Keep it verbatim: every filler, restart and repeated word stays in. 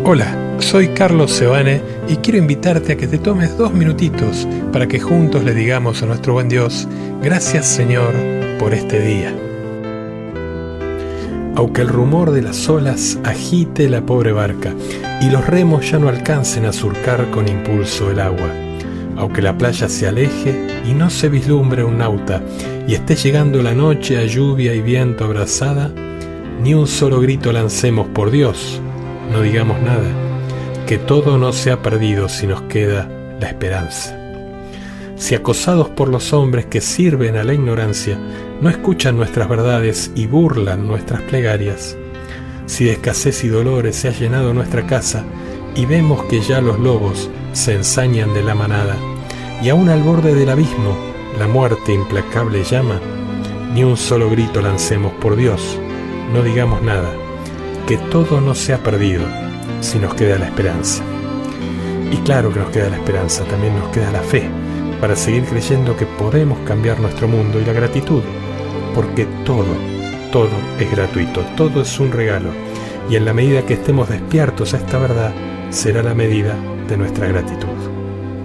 Hola, soy Carlos Seoane y quiero invitarte a que te tomes dos minutitos para que juntos le digamos a nuestro buen Dios: gracias, Señor, por este día. Aunque el rumor de las olas agite la pobre barca y los remos ya no alcancen a surcar con impulso el agua, aunque la playa se aleje y no se vislumbre un nauta y esté llegando la noche a lluvia y viento abrazada, ni un solo grito lancemos por Dios, no digamos nada, que todo no se ha perdido si nos queda la esperanza. Si acosados por los hombres que sirven a la ignorancia, no escuchan nuestras verdades y burlan nuestras plegarias, si de escasez y dolores se ha llenado nuestra casa y vemos que ya los lobos se ensañan de la manada, y aún al borde del abismo la muerte implacable llama, ni un solo grito lancemos por Dios, no digamos nada, que todo no se ha perdido si nos queda la esperanza. Y claro que nos queda la esperanza, también nos queda la fe, para seguir creyendo que podemos cambiar nuestro mundo, y la gratitud, porque todo, todo es gratuito, todo es un regalo, y en la medida que estemos despiertos a esta verdad, será la medida de nuestra gratitud.